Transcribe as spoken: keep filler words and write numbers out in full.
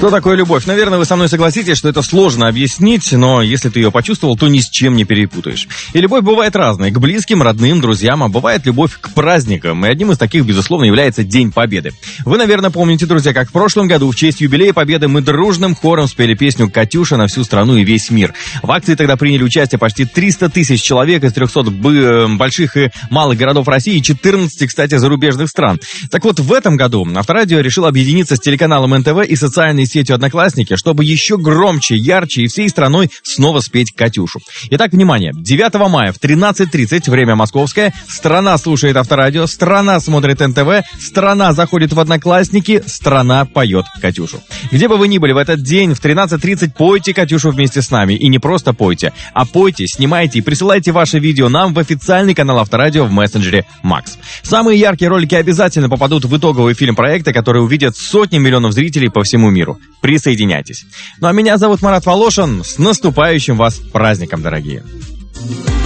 Что такое любовь? Наверное, вы со мной согласитесь, что это сложно объяснить, но если ты ее почувствовал, то ни с чем не перепутаешь. И любовь бывает разной, к близким, родным, друзьям, а бывает любовь к праздникам. И одним из таких, безусловно, является День Победы. Вы, наверное, помните, друзья, как в прошлом году в честь юбилея Победы мы дружным хором спели песню «Катюша» на всю страну и весь мир. В акции тогда приняли участие почти триста тысяч человек из трехсот больших и малых городов России и четырнадцати, кстати, зарубежных стран. Так вот, в этом году Авторадио решил объединиться с телеканалом эн тэ вэ и социальной сетью Одноклассники, чтобы еще громче, ярче и всей страной снова спеть «Катюшу». Итак, внимание, девятого мая в тринадцать тридцать, время московское, страна слушает Авторадио, страна смотрит эн тэ вэ, страна заходит в Одноклассники, страна поет «Катюшу». Где бы вы ни были в этот день, в тринадцать тридцать пойте «Катюшу» вместе с нами. И не просто пойте, а пойте, снимайте и присылайте ваше видео нам в официальный канал Авторадио в мессенджере Макс. Самые яркие ролики обязательно попадут в итоговый фильм проекта, который увидят сотни миллионов зрителей по всему миру. Присоединяйтесь. Ну а меня зовут Марат Волошин. С наступающим вас праздником, дорогие!